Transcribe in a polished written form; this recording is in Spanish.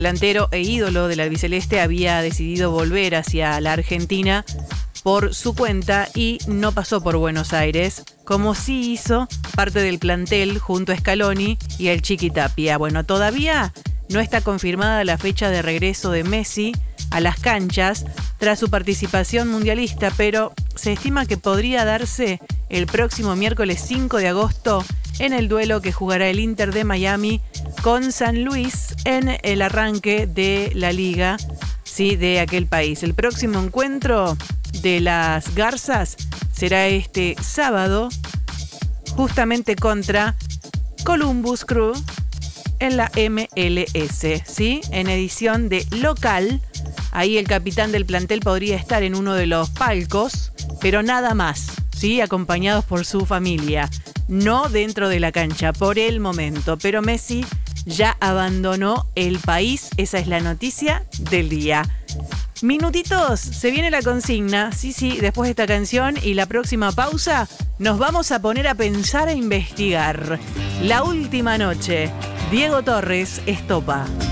delantero e ídolo del albiceleste había decidido volver hacia la Argentina por su cuenta y no pasó por Buenos Aires, como sí hizo parte del plantel junto a Scaloni y el Chiqui Tapia. Bueno, todavía no está confirmada la fecha de regreso de Messi a las canchas tras su participación mundialista, pero se estima que podría darse el próximo miércoles 5 de agosto en el duelo que jugará el Inter de Miami con San Luis en el arranque de la liga, sí, de aquel país. El próximo encuentro de las Garzas será este sábado, justamente contra Columbus Crew en la MLS, ¿sí? En edición de local. Ahí el capitán del plantel podría estar en uno de los palcos, pero nada más, ¿sí? Acompañados por su familia. No dentro de la cancha por el momento, pero Messi ya abandonó el país. Esa es la noticia del día. Minutitos, se viene la consigna. Sí, después de esta canción y la próxima pausa, nos vamos a poner a pensar e investigar. La última noche, Diego Torres, Estopa.